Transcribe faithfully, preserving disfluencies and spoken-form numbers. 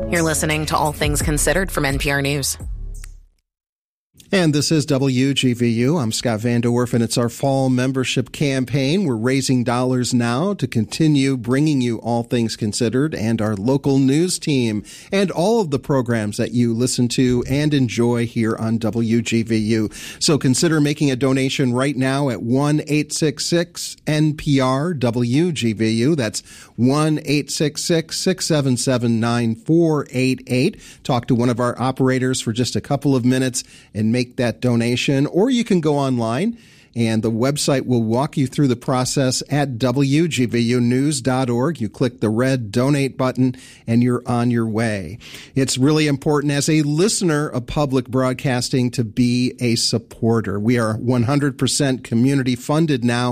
You're listening to All Things Considered from N P R News. And this is W G V U. I'm Scott Van Der Werf, and it's our fall membership campaign. We're raising dollars now to continue bringing you All Things Considered and our local news team and all of the programs that you listen to and enjoy here on W G V U. So consider making a donation right now at one eight six six N P R W G V U. That's one eight six six, six seven seven, nine four eight eight. Talk to one of our operators for just a couple of minutes and make that donation, or you can go online and the website will walk you through the process at W G V U news dot org. You click the red donate button and you're on your way. It's really important as a listener of public broadcasting to be a supporter. We are one hundred percent community funded now.